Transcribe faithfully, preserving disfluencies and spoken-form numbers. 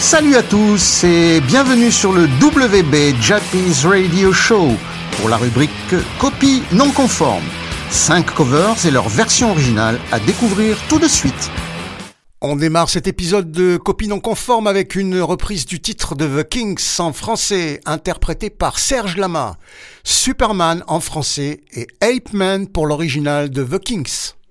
Salut à tous et bienvenue sur le W B Japanese Radio Show pour la rubrique Copie non conforme. cinq covers et leur version originale à découvrir tout de suite. On démarre cet épisode de Copie non conforme avec une reprise du titre de The Kinks en français, interprété par Serge Lama, Superman en français et Ape Man pour l'original de The Kinks.